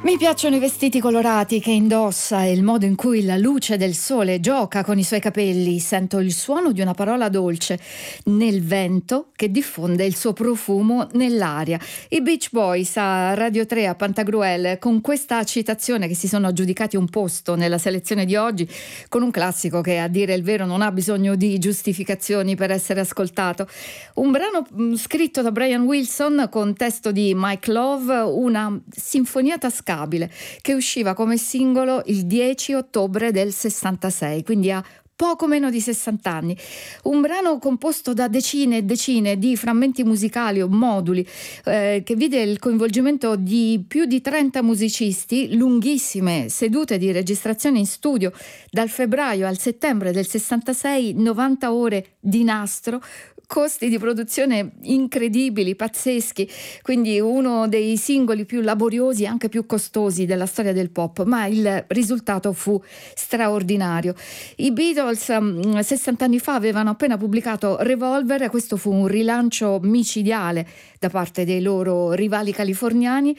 Mi piacciono i vestiti colorati che indossa e il modo in cui la luce del sole gioca con i suoi capelli. Sento il suono di una parola dolce nel vento che diffonde il suo profumo nell'aria. I Beach Boys a Radio 3 a Pantagruel, con questa citazione che si sono aggiudicati un posto nella selezione di oggi, con un classico che, a dire il vero, non ha bisogno di giustificazioni per essere ascoltato. Un brano scritto da Brian Wilson con testo di Mike Love, una sinfonia tascabile che usciva come singolo il 10 ottobre del 66, quindi ha poco meno di 60 anni. Un brano composto da decine e decine di frammenti musicali o moduli, che vide il coinvolgimento di più di 30 musicisti, lunghissime sedute di registrazione in studio dal febbraio al settembre del 66, 90 ore di nastro, costi di produzione incredibili, pazzeschi, quindi uno dei singoli più laboriosi e anche più costosi della storia del pop, ma il risultato fu straordinario. I Beatles 60 anni fa avevano appena pubblicato Revolver, e questo fu un rilancio micidiale da parte dei loro rivali californiani.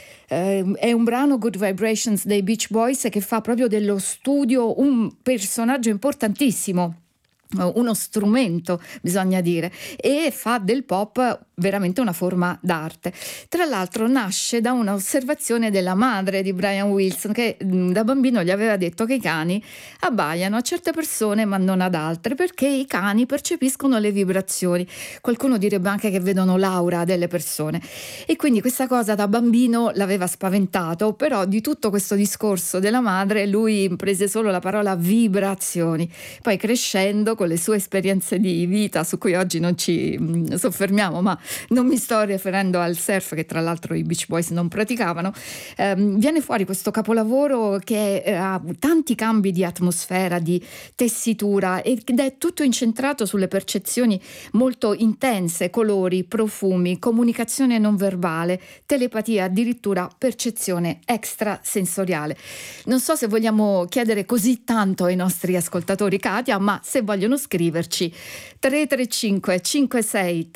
È un brano, Good Vibrations, dei Beach Boys, che fa proprio dello studio un personaggio importantissimo, uno strumento, bisogna dire, e fa del pop veramente una forma d'arte. Tra l'altro nasce da un'osservazione della madre di Brian Wilson, che da bambino gli aveva detto che i cani abbaiano a certe persone ma non ad altre, perché i cani percepiscono le vibrazioni. Qualcuno direbbe anche che vedono l'aura delle persone, e quindi questa cosa da bambino l'aveva spaventato. Però di tutto questo discorso della madre lui prese solo la parola vibrazioni. Poi crescendo, con le sue esperienze di vita, su cui oggi non ci soffermiamo, ma non mi sto riferendo al surf, che tra l'altro i Beach Boys non praticavano, viene fuori questo capolavoro che ha tanti cambi di atmosfera, di tessitura, ed è tutto incentrato sulle percezioni molto intense: colori, profumi, comunicazione non verbale, telepatia, addirittura percezione extrasensoriale. Non so se vogliamo chiedere così tanto ai nostri ascoltatori, Katia, ma se vogliono scriverci 335 56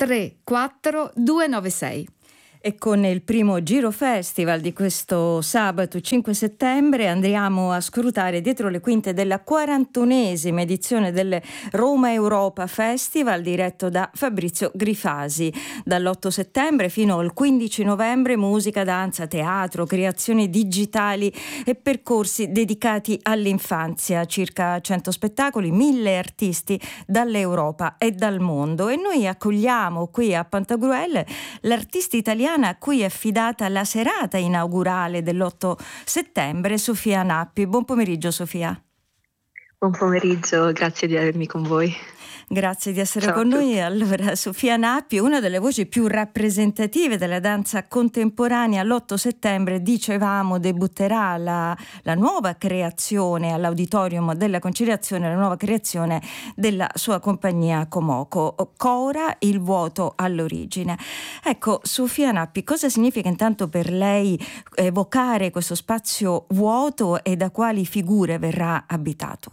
34 296. E con il primo Giro Festival di questo sabato 5 settembre andiamo a scrutare dietro le quinte della 41esima edizione del Roma Europa Festival, diretto da Fabrizio Grifasi. Dall'8 settembre fino al 15 novembre musica, danza, teatro, creazioni digitali e percorsi dedicati all'infanzia. Circa 100 spettacoli, 1000 artisti dall'Europa e dal mondo. E noi accogliamo qui a Pantagruel l'artista italiana a cui è affidata la serata inaugurale dell'8 settembre, Sofia Nappi. Buon pomeriggio, Sofia. Buon pomeriggio, grazie di avermi con voi. Grazie di essere con noi. Allora, Sofia Nappi è una delle voci più rappresentative della danza contemporanea. L'8 settembre, dicevamo, debutterà la nuova creazione all'Auditorium della Conciliazione, la nuova creazione della sua compagnia Comoco, Cora, il vuoto all'origine. Ecco, Sofia Nappi, cosa significa intanto per lei evocare questo spazio vuoto e da quali figure verrà abitato?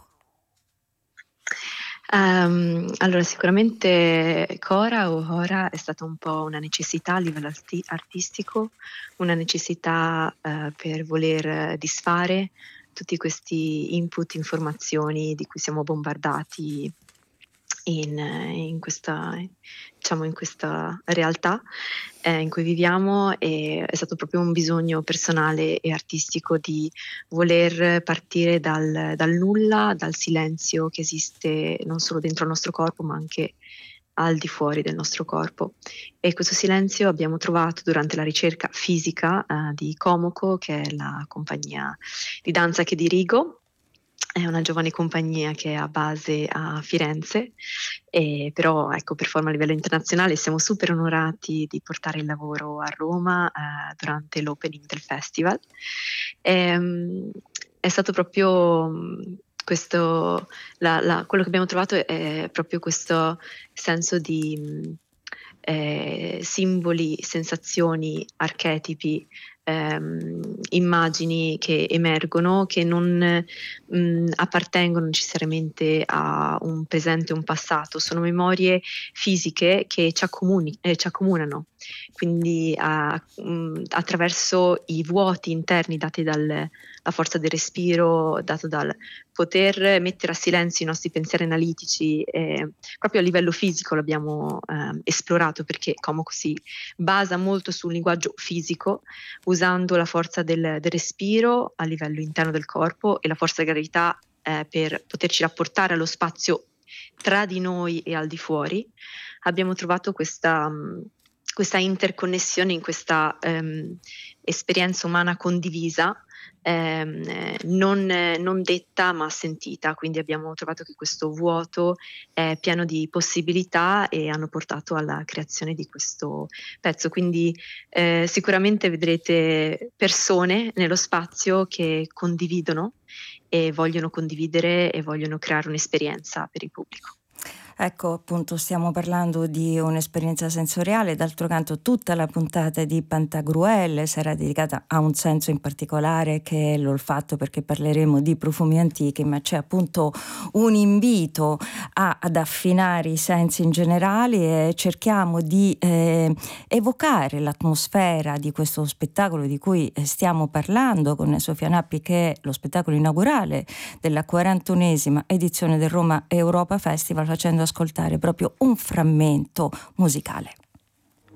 Allora, sicuramente Cora o Ora è stata un po' una necessità a livello artistico, una necessità per voler disfare tutti questi input, informazioni di cui siamo bombardati in questa, diciamo, in questa realtà in cui viviamo, e è stato proprio un bisogno personale e artistico di voler partire dal nulla, dal silenzio che esiste non solo dentro il nostro corpo ma anche al di fuori del nostro corpo. E questo silenzio abbiamo trovato durante la ricerca fisica di Comoco, che è la compagnia di danza che dirigo. È una giovane compagnia che ha base a Firenze, però ecco, performa a livello internazionale. Siamo super onorati di portare il lavoro a Roma durante l'opening del festival. È stato proprio questo, quello che abbiamo trovato è proprio questo senso di simboli, sensazioni, archetipi immagini che emergono, che non appartengono necessariamente a un presente o un passato, sono memorie fisiche che ci accomunano, quindi attraverso i vuoti interni dati dalla forza del respiro, dato dal poter mettere a silenzio i nostri pensieri analitici, proprio a livello fisico l'abbiamo esplorato, perché Comoco si basa molto sul linguaggio fisico, usando la forza del respiro a livello interno del corpo e la forza della gravità per poterci rapportare allo spazio tra di noi e al di fuori. Abbiamo trovato questa interconnessione in questa esperienza umana condivisa, non detta ma sentita, quindi abbiamo trovato che questo vuoto è pieno di possibilità e hanno portato alla creazione di questo pezzo, quindi sicuramente vedrete persone nello spazio che condividono e vogliono condividere e vogliono creare un'esperienza per il pubblico. Ecco, appunto, stiamo parlando di un'esperienza sensoriale. D'altro canto, tutta la puntata di Pantagruel sarà dedicata a un senso in particolare, che è l'olfatto, perché parleremo di profumi antichi, ma c'è appunto un invito ad affinare i sensi in generale, e cerchiamo di evocare l'atmosfera di questo spettacolo di cui stiamo parlando con Sofia Nappi, che è lo spettacolo inaugurale della 41esima edizione del Roma Europa Festival, facendo ascoltare proprio un frammento musicale.